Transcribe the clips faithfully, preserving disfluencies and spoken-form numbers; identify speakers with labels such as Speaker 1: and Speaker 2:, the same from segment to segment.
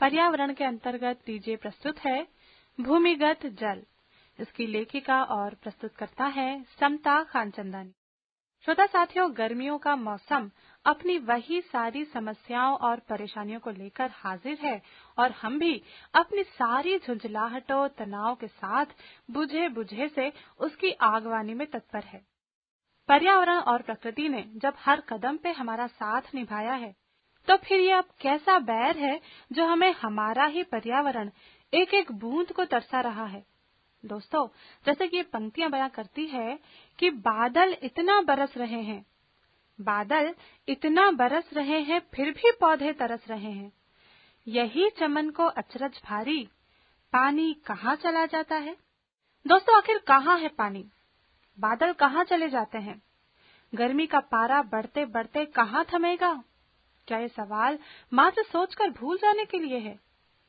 Speaker 1: पर्यावरण के अंतर्गत लीजिए प्रस्तुत है भूमिगत जल। इसकी लेखिका और प्रस्तुतकर्ता है समता खानचंदानी। श्रोता साथियों, गर्मियों का मौसम अपनी वही सारी समस्याओं और परेशानियों को लेकर हाजिर है और हम भी अपनी सारी झुंझलाहटों तनाव के साथ बुझे बुझे से उसकी आगवानी में तत्पर है। पर्यावरण और प्रकृति ने जब हर कदम पे हमारा साथ निभाया है, तो फिर ये अब कैसा बैर है जो हमें हमारा ही पर्यावरण एक एक बूंद को तरसा रहा है। दोस्तों, जैसे कि ये पंक्तियां बयां करती है कि बादल इतना बरस रहे हैं, बादल इतना बरस रहे हैं, फिर भी पौधे तरस रहे हैं। यही चमन को अचरज भारी, पानी कहाँ चला जाता है। दोस्तों, आखिर कहाँ है पानी? बादल कहाँ चले जाते हैं? गर्मी का पारा बढ़ते बढ़ते कहाँ थमेगा? क्या ये सवाल मात्र सोचकर भूल जाने के लिए है?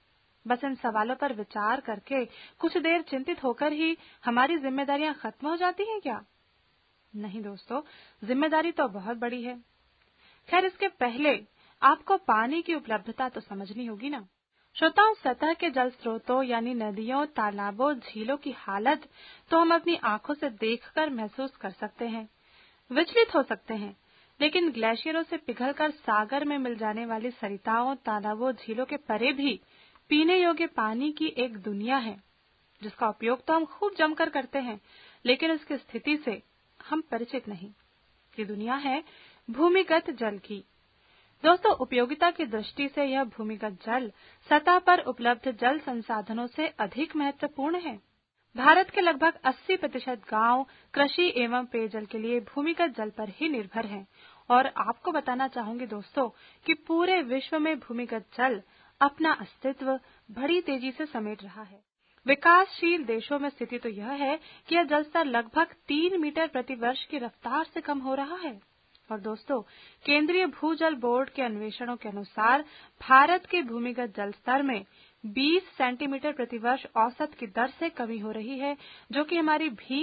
Speaker 1: बस इन सवालों पर विचार करके कुछ देर चिंतित होकर ही हमारी जिम्मेदारियां खत्म हो जाती हैं क्या? नहीं दोस्तों, जिम्मेदारी तो बहुत बड़ी है। खैर, इसके पहले आपको पानी की उपलब्धता तो समझनी होगी ना। श्रोताओं, सतह के जल स्रोतों यानी नदियों, तालाबों, झीलों की हालत तो हम अपनी आंखों से देखकर महसूस कर सकते हैं, विचलित हो सकते हैं, लेकिन ग्लेशियरों से पिघलकर सागर में मिल जाने वाली सरिताओं, तालाबों, झीलों के परे भी पीने योग्य पानी की एक दुनिया है, जिसका उपयोग तो हम खूब जमकर करते हैं, लेकिन उसकी स्थिति से हम परिचित नहीं। ये दुनिया है भूमिगत जल की। दोस्तों, उपयोगिता की दृष्टि से यह भूमिगत जल सतह पर उपलब्ध जल संसाधनों से अधिक महत्वपूर्ण है। भारत के लगभग अस्सी प्रतिशत गांव कृषि एवं पेयजल के लिए भूमिगत जल पर ही निर्भर हैं और आपको बताना चाहूंगी दोस्तों कि पूरे विश्व में भूमिगत जल अपना अस्तित्व बड़ी तेजी से समेट रहा है। विकासशील देशों में स्थिति तो यह है कि यह जल स्तर लगभग तीन मीटर प्रति वर्ष की रफ्तार से कम हो रहा है। और दोस्तों, केंद्रीय भूजल बोर्ड के अन्वेषणों के अनुसार भारत के भूमिगत जल स्तर में बीस सेंटीमीटर प्रति वर्ष औसत की दर से कमी हो रही है, जो कि हमारी भी